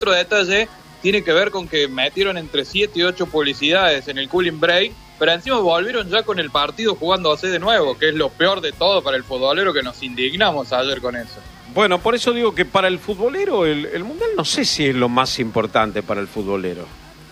Otro detalle tiene que ver con que metieron entre 7 y 8 publicidades en el cooling break, pero encima volvieron ya con el partido jugándose de nuevo, que es lo peor de todo para el futbolero, que nos indignamos ayer con eso. Bueno, por eso digo que para el futbolero el Mundial no sé si es lo más importante para el futbolero.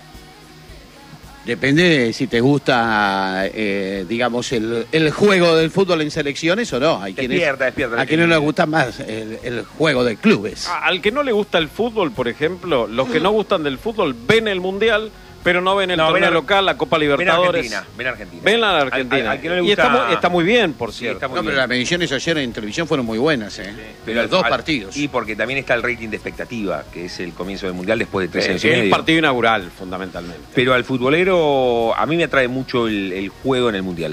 Depende de si te gusta, digamos, el juego del fútbol en selecciones o no. Hay despierta. A quienes no les gusta más el juego de clubes. Al que no le gusta el fútbol, por ejemplo, los que no gustan del fútbol ven el Mundial, pero no ven el torneo local, la Copa Libertadores. Ven Argentina. Ven la Argentina. Al que no le gusta... Y está muy bien, por cierto. Sí, pero las mediciones ayer en televisión fueron muy buenas, ¿eh? Sí, pero los dos partidos. Y porque también está el rating de expectativa, que es el comienzo del Mundial después de 3 años y el medio. partido inaugural, fundamentalmente. Pero al futbolero, a mí me atrae mucho el juego en el Mundial.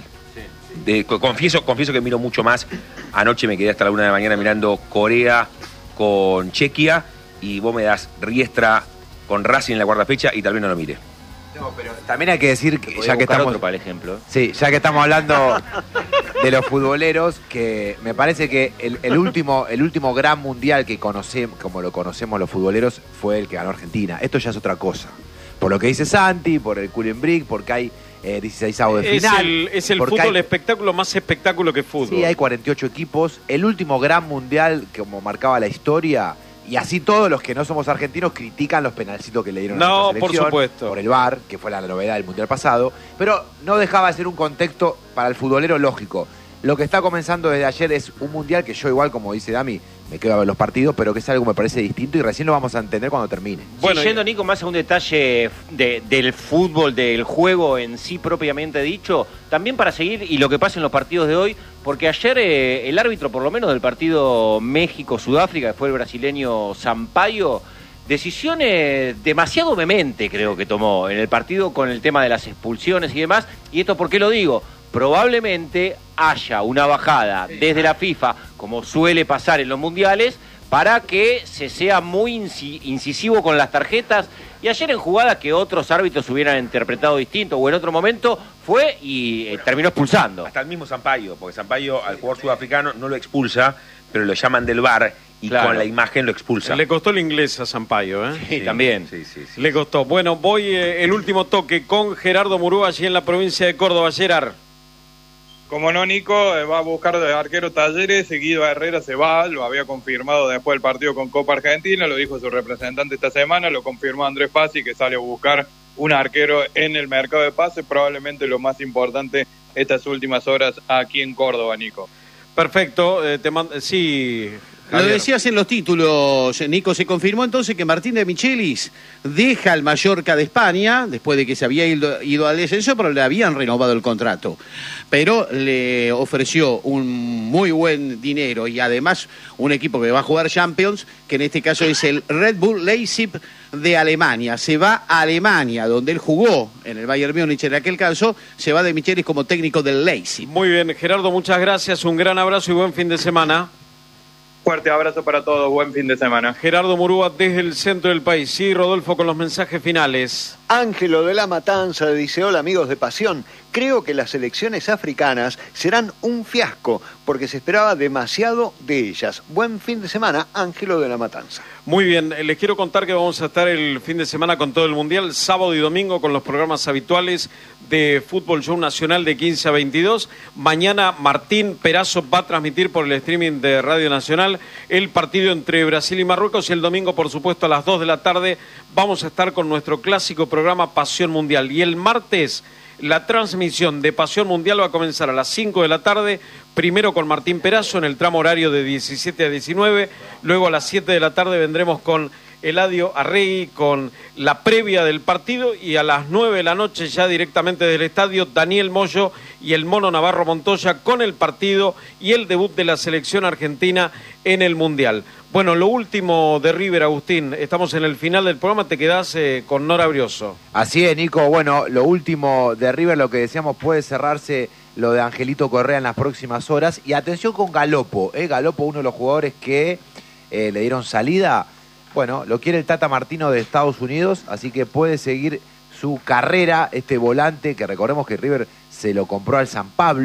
Confieso que miro mucho más. Anoche me quedé hasta la 1 de la mañana mirando Corea con Chequia, y vos me das Riestra con Racing en la cuarta fecha y tal vez no lo mire. No, pero también hay que decir que ya que estamos otro para el ejemplo. Sí, ya que estamos hablando de los futboleros, que me parece que el último gran mundial que conocemos, como lo conocemos los futboleros, fue el que ganó Argentina. Esto ya es otra cosa. Por lo que dice Santi, por el cooling break, porque hay 16avos de final. Es el fútbol espectáculo, más espectáculo que fútbol. Sí, hay 48 equipos. El último gran mundial, como marcaba la historia. Y así todos los que no somos argentinos critican los penalcitos que le dieron a nuestra selección. Por supuesto. Por el VAR, que fue la novedad del Mundial pasado. Pero no dejaba de ser un contexto para el futbolero lógico. Lo que está comenzando desde ayer es un Mundial que yo igual, como dice Dami, me quedo a ver los partidos, pero que es algo que me parece distinto y recién lo vamos a entender cuando termine. Bueno, yendo, Nico, más a un detalle del fútbol, del juego en sí propiamente dicho, también para seguir y lo que pasa en los partidos de hoy, porque ayer el árbitro, por lo menos del partido México-Sudáfrica, que fue el brasileño Sampaio, decisiones demasiado vehemente creo que tomó en el partido con el tema de las expulsiones y demás. ¿Y esto por qué lo digo? Probablemente haya una bajada desde la FIFA, como suele pasar en los mundiales, para que se sea muy incisivo con las tarjetas. Y ayer en jugadas que otros árbitros hubieran interpretado distinto o en otro momento fue y terminó expulsando. Hasta el mismo Sampaio, porque Sampaio al jugador sudafricano no lo expulsa, pero lo llaman del VAR y claro, con la imagen lo expulsa. Le costó el inglés a Sampaio, ¿eh? Sí, también. Sí. Le costó. Bueno, voy el último toque con Gerardo Murúa allí en la provincia de Córdoba. Gerard. Como no, Nico, va a buscar de arquero Talleres, Guido Herrera se va, lo había confirmado después del partido con Copa Argentina, lo dijo su representante esta semana, lo confirmó Andrés Fassi, que sale a buscar un arquero en el mercado de pases, probablemente lo más importante estas últimas horas aquí en Córdoba, Nico. Perfecto, sí. Lo decías en los títulos, Nico, se confirmó entonces que Martín de Michelis deja el Mallorca de España, después de que se había ido al descenso, pero le habían renovado el contrato. Pero le ofreció un muy buen dinero y además un equipo que va a jugar Champions, que en este caso es el Red Bull Leipzig de Alemania. Se va a Alemania, donde él jugó en el Bayern Múnich en aquel caso, se va de Michelis como técnico del Leipzig. Muy bien, Gerardo, muchas gracias, un gran abrazo y buen fin de semana. Fuerte abrazo para todos, buen fin de semana. Gerardo Murúa desde el centro del país. Sí, Rodolfo, con los mensajes finales. Ángelo de la Matanza dice: hola amigos de Pasión, creo que las elecciones africanas serán un fiasco porque se esperaba demasiado de ellas. Buen fin de semana, Ángelo de la Matanza. Muy bien, les quiero contar que vamos a estar el fin de semana con todo el Mundial, sábado y domingo con los programas habituales de Fútbol Show Nacional de 15 a 22. Mañana Martín Perazo va a transmitir por el streaming de Radio Nacional el partido entre Brasil y Marruecos, y el domingo, por supuesto, a las 2 de la tarde vamos a estar con nuestro clásico programa Pasión Mundial. Y el martes la transmisión de Pasión Mundial va a comenzar a las 5 de la tarde, primero con Martín Perazo en el tramo horario de 17 a 19, luego a las 7 de la tarde vendremos con Eladio Arregui con la previa del partido, y a las 9 de la noche ya directamente del estadio Daniel Moyo y el Mono Navarro Montoya con el partido y el debut de la selección argentina en el Mundial. Bueno, lo último de River, Agustín, estamos en el final del programa, te quedás con Nora Brioso. Así es, Nico, bueno, lo último de River, lo que decíamos, puede cerrarse lo de Angelito Correa en las próximas horas, y atención con Galopo, Galopo, uno de los jugadores que le dieron salida. Bueno, lo quiere el Tata Martino de Estados Unidos, así que puede seguir su carrera este volante, que recordemos que River se lo compró al San Pablo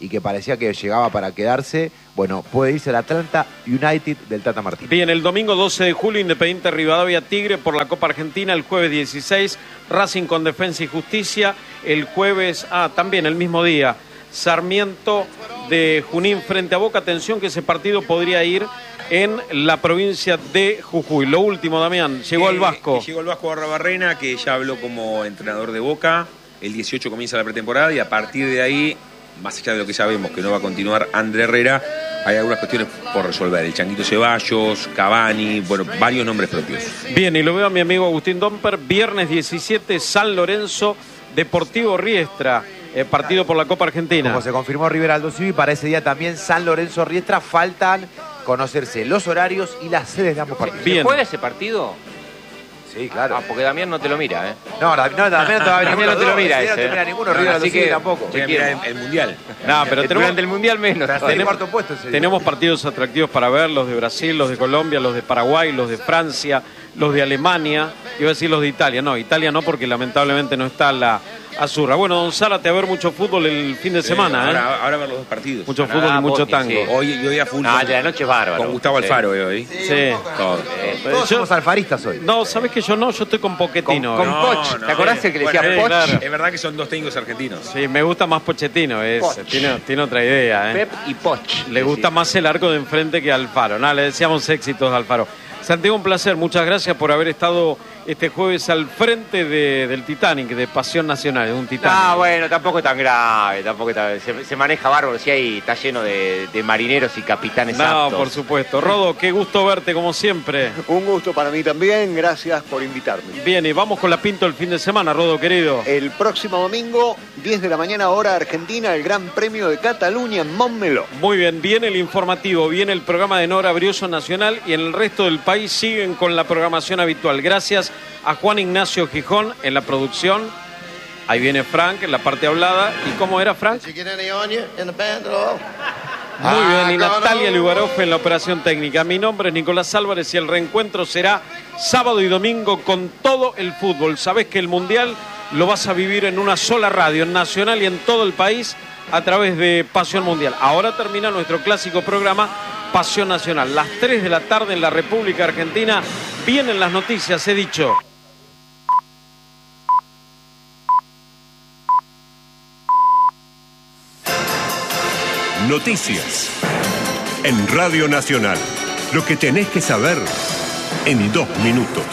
y que parecía que llegaba para quedarse, bueno, puede irse al Atlanta United del Tata Martino. Bien, el domingo 12 de julio, Independiente Rivadavia Tigre por la Copa Argentina. El jueves 16, Racing con Defensa y Justicia. El jueves, también el mismo día, Sarmiento de Junín frente a Boca. Atención que ese partido podría ir en la provincia de Jujuy. Lo último, Damián, llegó el Vasco. Llegó el Vasco Barrabarrena, que ya habló como entrenador de Boca. El 18 comienza la pretemporada y a partir de ahí, más allá de lo que sabemos que no va a continuar André Herrera, hay algunas cuestiones por resolver. El Changuito Ceballos, Cavani, bueno, varios nombres propios. Bien, y lo veo a mi amigo Agustín Domper. Viernes 17, San Lorenzo, Deportivo Riestra, partido por la Copa Argentina. Como se confirmó River Aldo Civi, para ese día también San Lorenzo Riestra. Faltan conocerse los horarios y las sedes de ambos partidos. Bien. ¿Se juega ese partido? Sí, claro. Porque Damián no te lo mira, ¿eh? No, Damián no te va a venir. Damián no te lo mira No ese, te mira ninguno, River Aldo así Civi que tampoco. Voy a mirar el Mundial. No, pero Durante el Mundial menos. Tenemos cuarto puesto ese día. tenemos partidos atractivos para ver, los de Brasil, los de Colombia, los de Paraguay, los de Francia, los de Alemania, iba a decir los de Italia. No, Italia no, porque lamentablemente no está la Azurra. Bueno, don Zárate, a ver mucho fútbol el fin de semana, ¿eh? Ahora ver los dos partidos. Mucho fútbol y mucho Botti, tango. sí. Hoy a full. Ah, de la noche es bárbaro. Con Gustavo Sí. Alfaro hoy. Sí. Todo. Todos Yo- somos alfaristas hoy. No, ¿sabes que yo no? Yo estoy con Pochettino. Con ¿eh? Poch. ¿Te acordás el que le decía Bueno, Poch? claro. Es verdad que son dos técnicos argentinos. Sí, me gusta más Pochettino. Tiene otra idea, ¿eh? Pep y Poch. Le gusta más el arco de enfrente que Alfaro. No, le deseamos éxitos a Alfaro. Santiago, un placer. Muchas gracias por haber estado este jueves al frente del Titanic, de Pasión Nacional, de un Titanic. Ah, bueno, tampoco es tan grave, se maneja bárbaro, si hay, está lleno de marineros y capitanes No, aptos. por supuesto. Rodo, qué gusto verte como siempre. Un gusto para mí también, gracias por invitarme. Bien, y vamos con la Pinto el fin de semana, Rodo, querido. El próximo domingo, 10 de la mañana, hora argentina, el Gran Premio de Cataluña en Montmeló. Muy bien, viene el informativo, viene el programa de Nora Brioso Nacional y en el resto del país siguen con la programación habitual. Gracias a Juan Ignacio Gijón en la producción. Ahí viene Frank en la parte hablada. ¿Y cómo era, Frank? Muy bien, y Natalia Lugaroff en la operación técnica. Mi nombre es Nicolás Álvarez y el reencuentro será sábado y domingo con todo el fútbol. Sabés que el Mundial lo vas a vivir en una sola radio, en Nacional y en todo el país, a través de Pasión Mundial. Ahora termina nuestro clásico programa Pasión Nacional. Las 3 de la tarde en la República Argentina vienen las noticias, he dicho. Noticias. En Radio Nacional. Lo que tenés que saber en 2 minutos.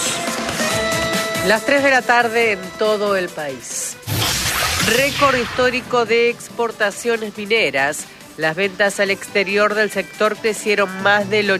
Las 3 de la tarde en todo el país. Récord histórico de exportaciones mineras. Las ventas al exterior del sector crecieron más del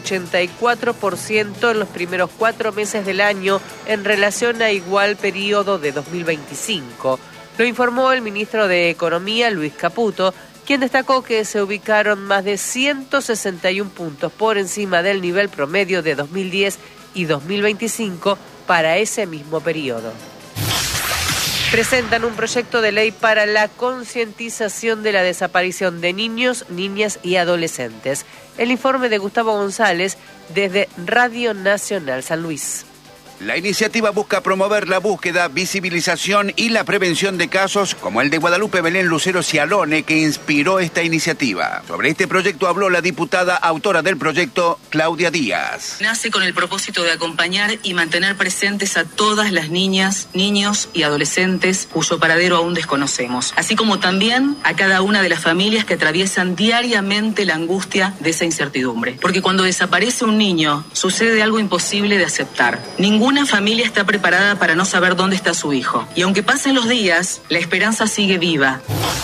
84% en los primeros 4 meses del año en relación a igual periodo de 2025. Lo informó el ministro de Economía, Luis Caputo, quien destacó que se ubicaron más de 161 puntos por encima del nivel promedio de 2010 y 2025 para ese mismo periodo. Presentan un proyecto de ley para la concientización de la desaparición de niños, niñas y adolescentes. El informe de Gustavo González desde Radio Nacional San Luis. La iniciativa busca promover la búsqueda, visibilización y la prevención de casos como el de Guadalupe Belén Lucero Cialone, que inspiró esta iniciativa. Sobre este proyecto habló la diputada autora del proyecto, Claudia Díaz. Nace con el propósito de acompañar y mantener presentes a todas las niñas, niños y adolescentes cuyo paradero aún desconocemos, así como también a cada una de las familias que atraviesan diariamente la angustia de esa incertidumbre. Porque cuando desaparece un niño, sucede algo imposible de aceptar. Ninguna familia está preparada para no saber dónde está su hijo. Y aunque pasen los días, la esperanza sigue viva.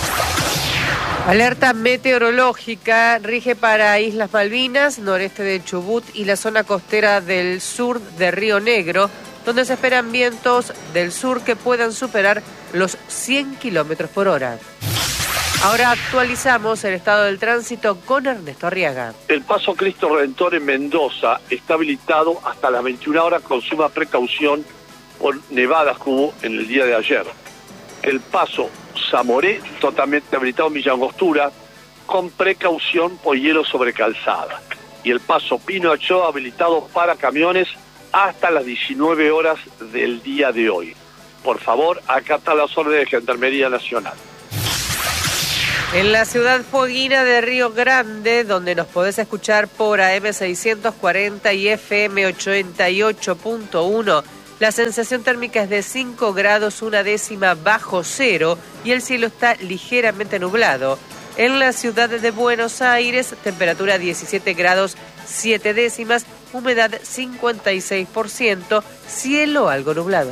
Alerta meteorológica rige para Islas Malvinas, noreste de Chubut y la zona costera del sur de Río Negro, donde se esperan vientos del sur que puedan superar los 100 kilómetros por hora. Ahora actualizamos el estado del tránsito con Ernesto Arriaga. El paso Cristo Redentor en Mendoza está habilitado hasta las 21 horas con suma precaución por nevadas que hubo en el día de ayer. El paso Zamoré totalmente habilitado en Villa Angostura con precaución por hielo sobre calzada. Y el paso Pino Ochoa habilitado para camiones hasta las 19 horas del día de hoy. Por favor, acata las órdenes de Gendarmería Nacional. En la ciudad fueguina de Río Grande, donde nos podés escuchar por AM 640 y FM 88.1, la sensación térmica es de 5 grados 1/10 bajo cero y el cielo está ligeramente nublado. En la ciudad de Buenos Aires, temperatura 17 grados 7/10, humedad 56%, cielo algo nublado.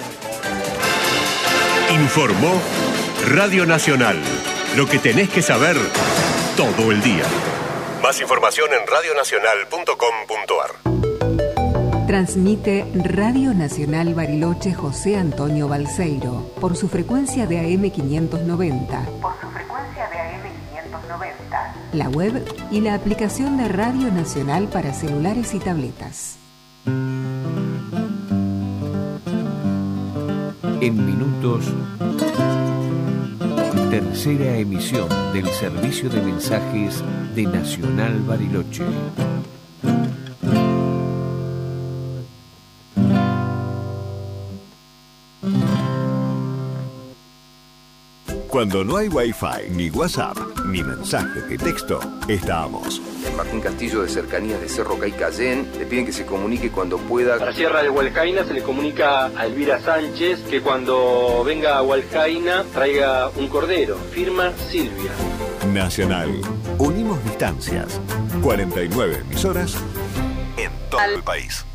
Informó Radio Nacional. Lo que tenés que saber todo el día. Más información en radionacional.com.ar. Transmite Radio Nacional Bariloche José Antonio Balseiro por su frecuencia de AM 590. La web y la aplicación de Radio Nacional para celulares y tabletas. En minutos, tercera emisión del servicio de mensajes de Nacional Bariloche. Cuando no hay Wi-Fi, ni WhatsApp, ni mensaje de texto, estamos. Martín Castillo de Cercanías de Cerro Caycayén le piden que se comunique cuando pueda. A la Sierra de Hualcaína se le comunica a Elvira Sánchez que cuando venga a Hualcaína traiga un cordero. Firma Silvia. Nacional. Unimos distancias. 49 emisoras en todo el país.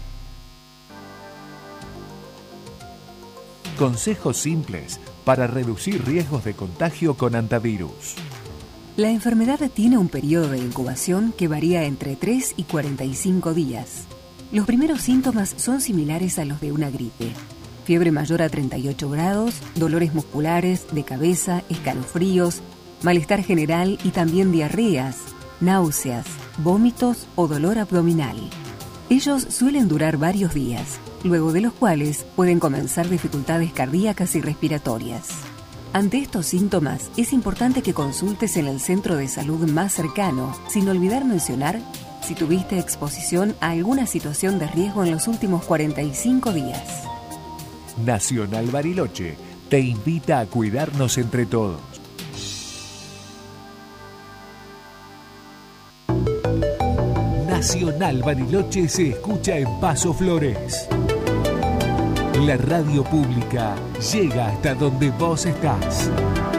Consejos simples para reducir riesgos de contagio con antivirus. La enfermedad tiene un periodo de incubación que varía entre 3 y 45 días. Los primeros síntomas son similares a los de una gripe. Fiebre mayor a 38 grados, dolores musculares, de cabeza, escalofríos, malestar general y también diarreas, náuseas, vómitos o dolor abdominal. Ellos suelen durar varios días, luego de los cuales pueden comenzar dificultades cardíacas y respiratorias. Ante estos síntomas, es importante que consultes en el centro de salud más cercano, sin olvidar mencionar si tuviste exposición a alguna situación de riesgo en los últimos 45 días. Nacional Bariloche te invita a cuidarnos entre todos. Nacional Bariloche se escucha en Paso Flores. La radio pública llega hasta donde vos estás.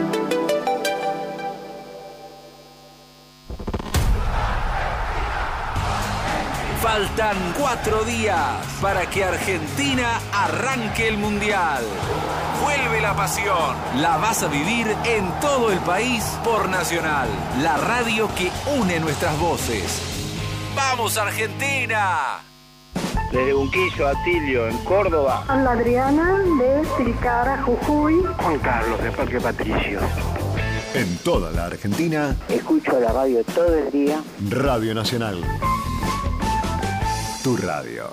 Faltan 4 días para que Argentina arranque el Mundial. Vuelve la pasión. La vas a vivir en todo el país por Nacional, la radio que une nuestras voces. ¡Vamos, Argentina! Desde Unquillo, Atilio, en Córdoba. Hola, Adriana, de Tilcara, Jujuy. Juan Carlos, de Parque Patricio. En toda la Argentina. Escucho la radio todo el día. Radio Nacional. Tu radio.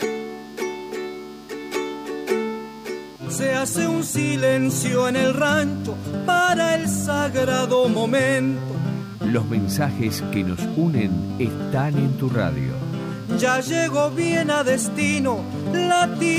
Se hace un silencio en el rancho para el sagrado momento. Los mensajes que nos unen están en tu radio. Ya llegó bien a destino,